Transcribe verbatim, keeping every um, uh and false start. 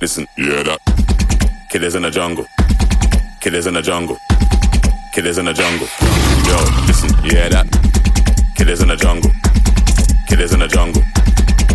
Listen, yeah that. Killers in the jungle. Killers in the jungle. Killers in the jungle. Yo, listen, yeah that. Killers in the jungle. Killers in the jungle.